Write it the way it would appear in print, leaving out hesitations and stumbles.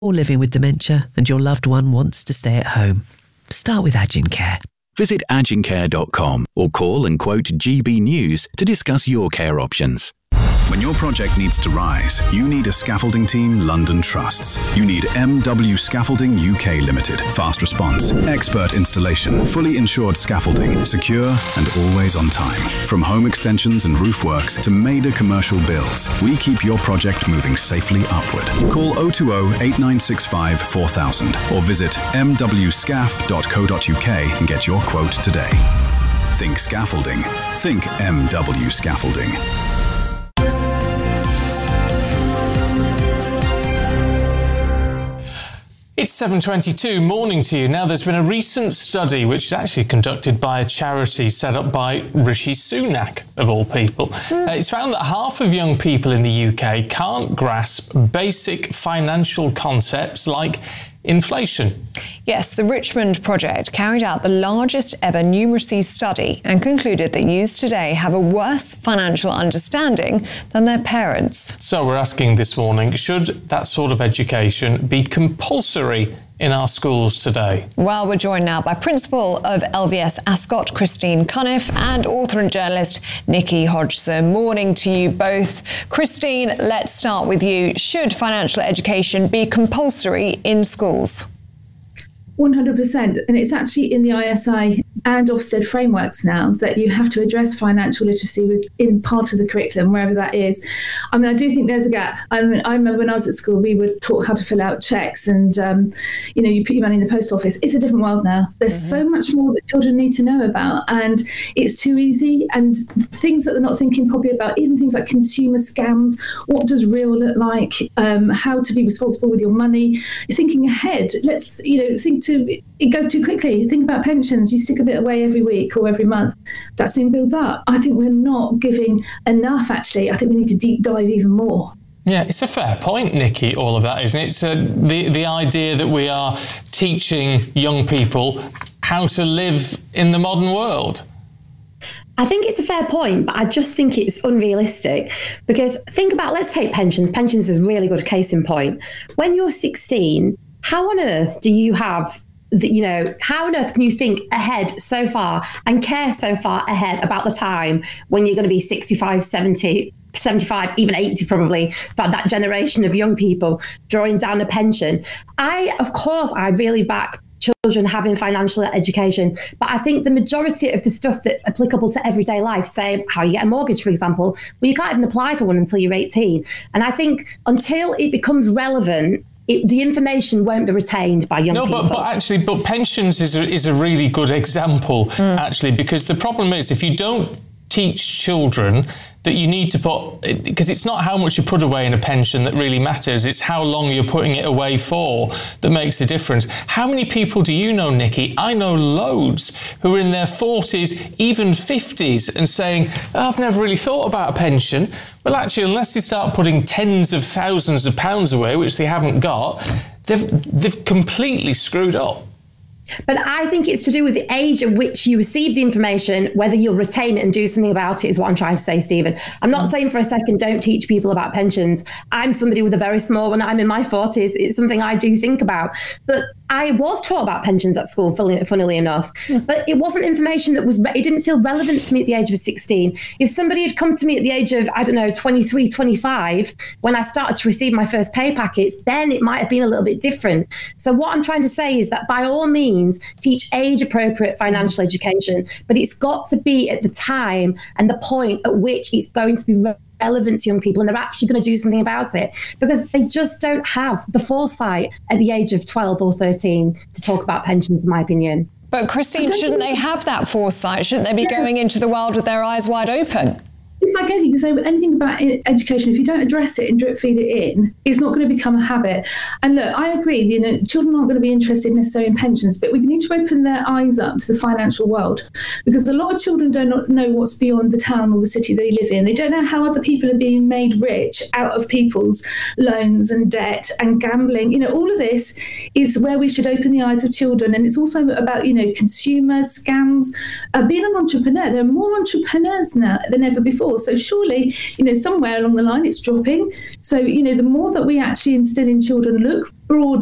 or living with dementia and your loved one wants to stay at home. Start with Agincare. Visit agincare.com or call and quote GB News to discuss your care options. When your project needs to rise, you need a scaffolding team London trusts. You need MW Scaffolding UK Limited. Fast response, expert installation, fully insured scaffolding, secure and always on time. From home extensions and roof works to major commercial builds, we keep your project moving safely upward. Call 020 8965 4000 or visit mwscaf.co.uk and get your quote today. Think scaffolding. Think MW Scaffolding. It's 7:22, morning to you. Now, there's been a recent study which is actually conducted by a charity set up by Rishi Sunak, of all people. It's found that half of young people in the UK can't grasp basic financial concepts like inflation. Yes, the Richmond Project carried out the largest ever numeracy study and concluded that youths today have a worse financial understanding than their parents. So we're asking this morning, should that sort of education be compulsory in our schools today? Well, we're joined now by Principal of LVS Ascot, Christine Cunniff, and author and journalist Nikki Hodgson. Morning to you both. Christine, let's start with you. Should financial education be compulsory in schools? 100%, and it's actually in the ISI and Ofsted frameworks now that you have to address financial literacy within part of the curriculum, wherever that is. I mean, I do think there's a gap. I remember when I was at school, we were taught how to fill out checks and, you put your money in the post office. It's a different world now. There's so much more that children need to know about, and it's too easy. And things that they're not thinking probably about, even things like consumer scams, what does real look like, how to be responsible with your money. You're thinking ahead. Let's, it goes too quickly. Think about pensions. You stick a bit away every week or every month. That soon builds up. I think we're not giving enough, actually. I think we need to deep dive even more. Yeah, it's a fair point, Nikki, all of that, isn't it? It's the idea that we are teaching young people how to live in the modern world. I think it's a fair point, but I just think it's unrealistic because think about, let's take pensions. Pensions is a really good case in point. When you're 16, how on earth do you have, how on earth can you think ahead so far and care so far ahead about the time when you're going to be 65, 70, 75, even 80 probably, that generation of young people drawing down a pension? I really back children having financial education, but I think the majority of the stuff that's applicable to everyday life, say how you get a mortgage, for example, well, you can't even apply for one until you're 18. And I think until it becomes relevant, the information won't be retained by young people. But pensions is a really good example, actually, because the problem is if you don't teach children that you need to put, because it's not how much you put away in a pension that really matters, it's how long you're putting it away for that makes a difference. How many people do you know, Nikki? I know loads who are in their 40s, even 50s, and saying, I've never really thought about a pension. Well, actually, unless they start putting tens of thousands of pounds away, which they haven't got, they've completely screwed up. But I think it's to do with the age at which you receive the information, whether you'll retain it and do something about it is what I'm trying to say, Stephen. I'm not saying for a second don't teach people about pensions. I'm somebody with a very small one. I'm in my 40s. It's something I do think about. But I was taught about pensions at school, funnily enough, but it wasn't information it didn't feel relevant to me at the age of 16. If somebody had come to me at the age of, 23, 25, when I started to receive my first pay packets, then it might have been a little bit different. So what I'm trying to say is that by all means, teach age-appropriate financial education, but it's got to be at the time and the point at which it's going to be relevant to young people and they're actually going to do something about it, because they just don't have the foresight at the age of 12 or 13 to talk about pensions, in my opinion. But Christine, shouldn't they have that foresight? Shouldn't they be going into the world with their eyes wide open? It's like anything. You say anything about education, if you don't address it and drip feed it in, it's not going to become a habit. And look, I agree, children aren't going to be interested necessarily in pensions, but we need to open their eyes up to the financial world, because a lot of children do not know what's beyond the town or the city they live in. They don't know how other people are being made rich out of people's loans and debt and gambling. All of this is where we should open the eyes of children. And it's also about, consumer scams. Being an entrepreneur, there are more entrepreneurs now than ever before. before. So surely, somewhere along the line it's dropping. So, the more that we actually instill in children, look broad